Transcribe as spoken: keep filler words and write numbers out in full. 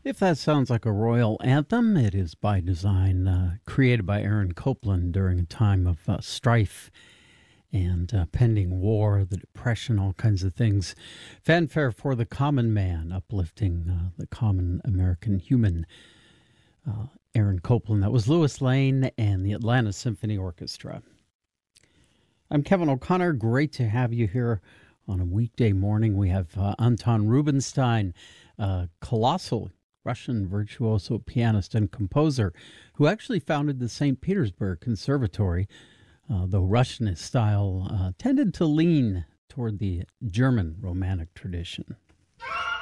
If that sounds like a royal anthem, it is by design, uh, created by Aaron Copland during a time of uh, strife and uh, pending war, the Depression, all kinds of things. Fanfare for the common man, uplifting uh, the common American human. Uh, Aaron Copland. That was Louis Lane and the Atlanta Symphony Orchestra. I'm Kevin O'Connor. Great to have you here on a weekday morning. We have uh, Anton Rubinstein, a colossal Russian virtuoso pianist and composer who actually founded the Saint Petersburg Conservatory, uh, though Russian style uh, tended to lean toward the German Romantic tradition.